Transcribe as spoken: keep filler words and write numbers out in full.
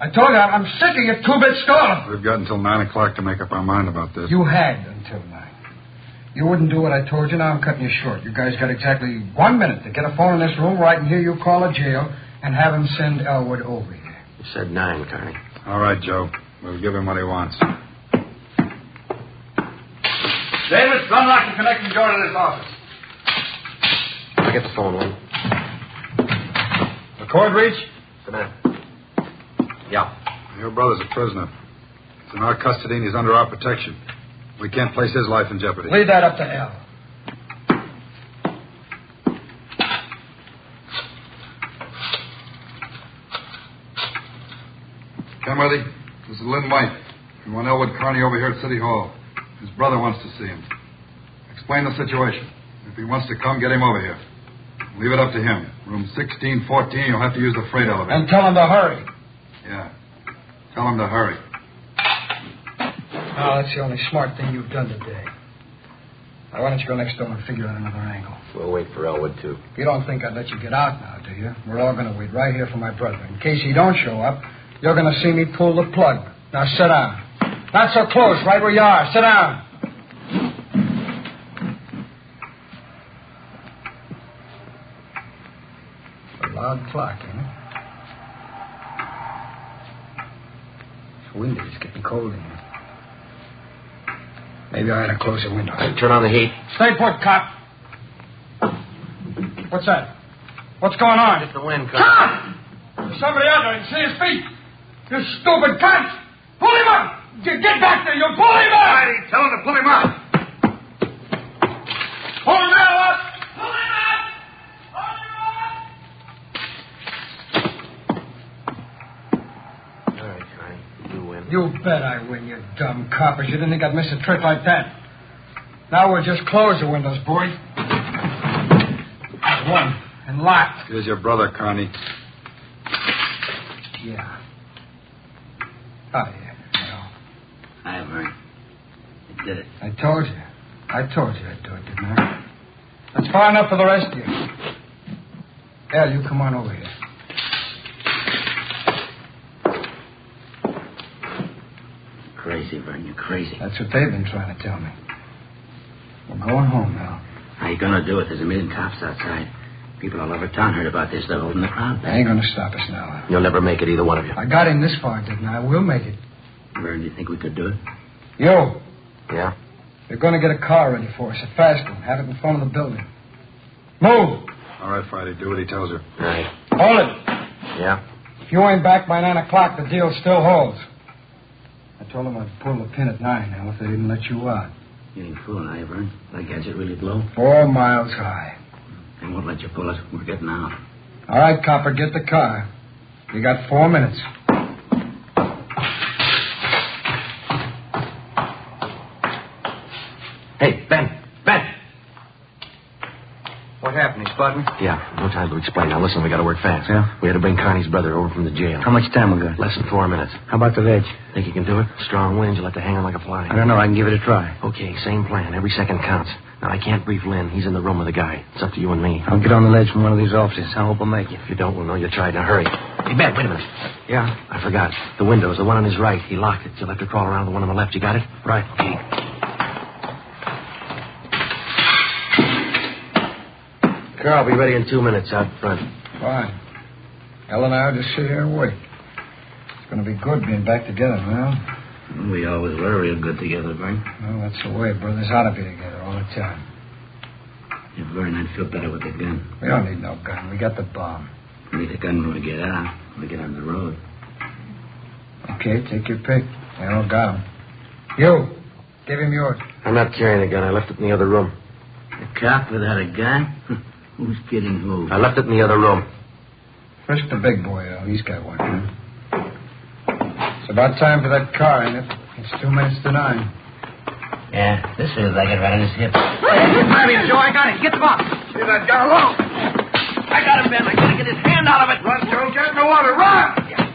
I told you, I'm sick of your two-bit story. We've got until nine o'clock to make up our mind about this. You had until nine. You wouldn't do what I told you. Now I'm cutting you short. You guys got exactly one minute to get a phone in this room where I can hear you call a jail and have him send Elwood over here. You said nine, Carney. All right, Joe. We'll give him what he wants. Davis, unlock the connecting door to this office. I'll get the phone, Lynn. The cord reach? Come in. Yeah. Your brother's a prisoner. He's in our custody and he's under our protection. We can't place his life in jeopardy. Leave that up to Al. Kenworthy, this is Lynn White. We want Elwood Carney over here at City Hall. His brother wants to see him. Explain the situation. If he wants to come, get him over here. Leave it up to him. Room sixteen fourteen, you'll have to use the freight elevator. And tell him to hurry. Yeah. Tell him to hurry. Oh, that's the only smart thing you've done today. Now, why don't you go next door and figure out another angle? We'll wait for Elwood, too. You don't think I'd let you get out now, do you? We're all going to wait right here for my brother. In case he don't show up, you're going to see me pull the plug. Now, sit down. Not so close, right where you are. Sit down. It's a loud clock, isn't it? It's windy. It's getting cold in here. Maybe I ought to close the window. Turn on the heat. Stay put, cop. What's that? What's going on? It's the wind, Carney. Cop! There's somebody out there. I can see his feet. You stupid cunt! Pull him up! Get back there! You pull him up! Righty, tell him to pull him up. Pull him up! Pull him up! Pull him up! All right, Carney. You win. You bet I win, you dumb coppers. You didn't think I'd miss a trick like that. Now we'll just close the windows, boys. One. And locked. Here's your brother, Carney. Yeah. Oh, yeah. No. Hi, Murray. You did it. I told you. I told you I'd do it, didn't I? That's far enough for the rest of you. Al, you come on over here. Crazy, Vern. You're crazy. That's what they've been trying to tell me. We're going home now. How you going to do it? There's a million cops outside. People all over town heard about this. They're holding the crowd They back. ain't going to stop us now. You'll never make it, either one of you. I got him this far, didn't I? We'll make it. Vern, do you think we could do it? You, Yeah? you're going to get a car ready for us, a fast one. Have it in front of the building. Move! All right, Friday, do what he tells you. Right. Hold it. Yeah? If you ain't back by nine o'clock, the deal still holds. I told them I'd pull the pin at nine now if they didn't let you out. You ain't fooling, are you, Vern? That gadget really blow? Four miles high. They won't let you pull it. We're getting out. All right, copper, get the car. You got four minutes. Hey, Ben. Ben! What happened? He spotted me? Yeah, no time to explain. Now, listen, we got to work fast. Yeah? We had to bring Carney's brother over from the jail. How much time we got? Less than four minutes. How about the ledge? Think you can do it? Strong winds, you'll have to hang on like a fly. I don't know. I can give it a try. Okay, same plan. Every second counts. Now, I can't brief Lynn. He's in the room with the guy. It's up to you and me. I'll get on the ledge from one of these offices. I hope I'll make it. If you don't, we'll know you tried. Now, hurry. Hey, Ben, wait a minute. Yeah? I forgot. The window's the one on his right. He locked it. You'll have to crawl around the one on the left. You got it? Right. Okay. Carl, I'll be ready in two minutes out front. Fine. Ella and I'll just sit here and wait. It's going to be good being back together, well. We always were real good together, Vern. Well, that's the way. Brothers ought to be together all the time. If Vern, I'd feel better with a gun. We don't need no gun. We got the bomb. We need a gun when we get out. When we get on the road. Okay, take your pick. They all got 'em. You, give him yours. I'm not carrying a gun. I left it in the other room. A cop without a gun? Who's kidding who? I left it in the other room. First the big boy, though. He's got one. It's about time for that car, ain't it? It's two minutes to nine. Yeah, this feels like it right on his hip. Grab him, Joe. I got him. Get the box. Leave that gun alone. I got him, Ben. I gotta get his hand out of it. Run, Joe. Get in the water. Run!